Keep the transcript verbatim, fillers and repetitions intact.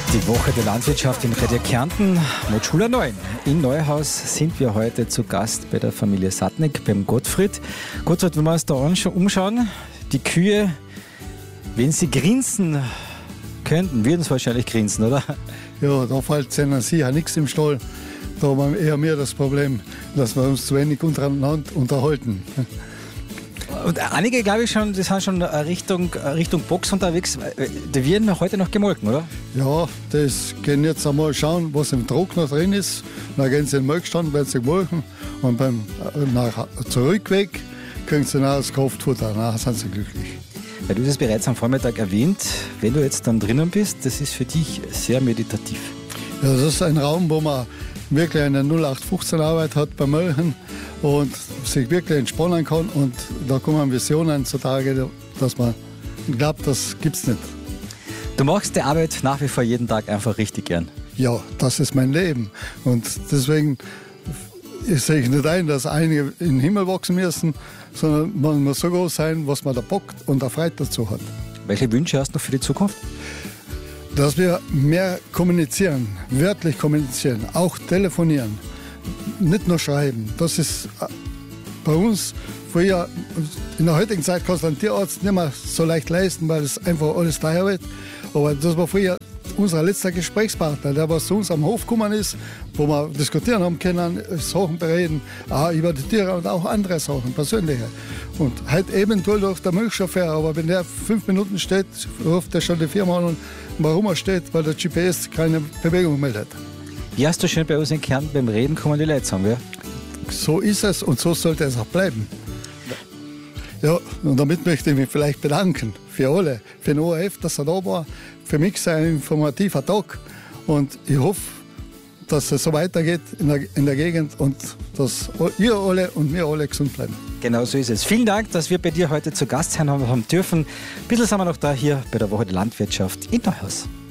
Die Woche der Landwirtschaft in Radio Kärnten, Mutschula neun. In Neuhaus sind wir heute zu Gast bei der Familie Sattnig, beim Gottfried. Gottfried, wenn wir uns da umschauen, die Kühe, wenn sie grinsen könnten, würden sie wahrscheinlich grinsen, oder? Ja, da fällt es sicher nichts im Stall. Da haben wir eher mehr das Problem, dass wir uns zu wenig untereinander unterhalten. Und einige, glaube ich, schon, die sind schon Richtung, Richtung Box unterwegs. Die werden heute noch gemolken, oder? Ja, das gehen jetzt einmal schauen, was im Druck noch drin ist. Dann gehen sie in den Melkstand, werden sie gemolken. Und beim nach, Zurückweg kriegen sie dann das Kraftfutter. Dann sind sie glücklich. Weil du das bereits am Vormittag erwähnt, wenn du jetzt dann drinnen bist, das ist für dich sehr meditativ. Ja, das ist ein Raum, wo man wirklich eine null acht fünfzehn Arbeit hat beim Melken und sich wirklich entspannen kann. Und da kommen Visionen zutage, dass man glaubt, das gibt es nicht. Du machst die Arbeit nach wie vor jeden Tag einfach richtig gern. Ja, das ist mein Leben. Und deswegen sehe ich nicht ein, dass einige in den Himmel wachsen müssen, sondern man muss so groß sein, was man da bockt und da Freude dazu hat. Welche Wünsche hast du für die Zukunft? Dass wir mehr kommunizieren, wörtlich kommunizieren, auch telefonieren, nicht nur schreiben. Das ist bei uns früher, in der heutigen Zeit kannst du einen Tierarzt nicht mehr so leicht leisten, weil es einfach alles teuer wird. Aber das war früher unser letzter Gesprächspartner, der was zu uns am Hof gekommen ist, wo wir diskutieren haben können, Sachen bereden, auch über die Tiere und auch andere Sachen, persönliche. Und heute eventuell durch der Milchchauffeur, aber wenn der fünf Minuten steht, ruft er schon die Firma an, warum er steht, weil der G P S keine Bewegung meldet. Wie hast du schön bei uns in Kärnten beim Reden kommen die Leute sagen, ja? So ist es und so sollte es auch bleiben. Ja, und damit möchte ich mich vielleicht bedanken für alle, für den O R F, dass er da war. Für mich ist es ein informativer Tag und ich hoffe, dass es so weitergeht in der, in der Gegend und dass ihr alle und wir alle gesund bleiben. Genau so ist es. Vielen Dank, dass wir bei dir heute zu Gast sein haben dürfen. Ein bisschen sind wir noch da hier bei der Woche der Landwirtschaft in Neuhaus.